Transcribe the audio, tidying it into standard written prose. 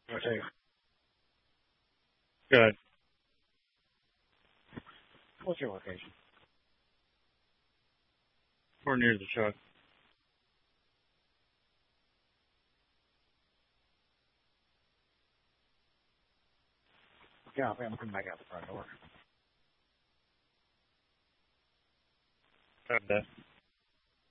Okay. Good. What's your location? We're near the truck. Yeah, I'm coming back out the front door. Got that.